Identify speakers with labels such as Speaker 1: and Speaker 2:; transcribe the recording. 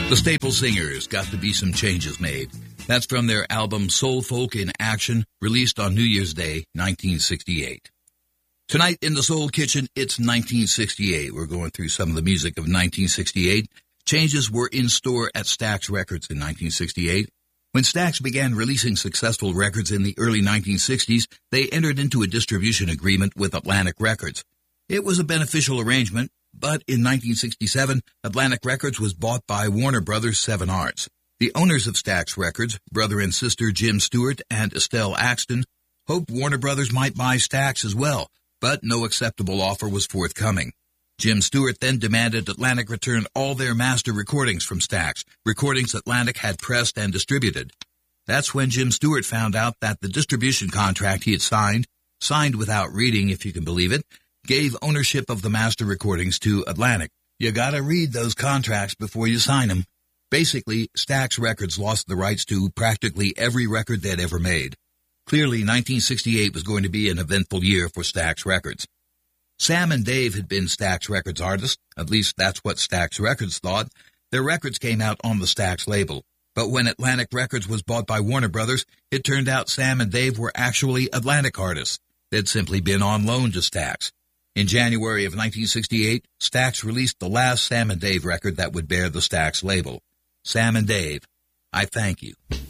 Speaker 1: The Staple Singers, Got to Be Some Changes Made. That's from their album Soul Folk in Action, released on New Year's Day, 1968. Tonight in the Soul Kitchen, it's 1968. We're going through some of the music of 1968. Changes were in store at Stax Records in 1968. When Stax began releasing successful records in the early 1960s, they entered into a distribution agreement with Atlantic Records. It was a beneficial arrangement, but in 1967, Atlantic Records was bought by Warner Brothers 7 Arts. The owners of Stax Records, brother and sister Jim Stewart and Estelle Axton, hoped Warner Brothers might buy Stax as well, but no acceptable offer was forthcoming. Jim Stewart then demanded Atlantic return all their master recordings from Stax, recordings Atlantic had pressed and distributed. That's when Jim Stewart found out that the distribution contract he had signed without reading, if you can believe it, gave ownership of the master recordings to Atlantic. You gotta read those contracts before you sign them. Basically, Stax Records lost the rights to practically every record they'd ever made. Clearly, 1968 was going to be an eventful year for Stax Records. Sam and Dave had been Stax Records artists, at least that's what Stax Records thought. Their records came out on the Stax label. But when Atlantic Records was bought by Warner Brothers, it turned out Sam and Dave were actually Atlantic artists. They'd simply been on loan to Stax. In January of 1968, Stax released the last Sam and Dave record that would bear the Stax label. Sam and Dave, I Thank You.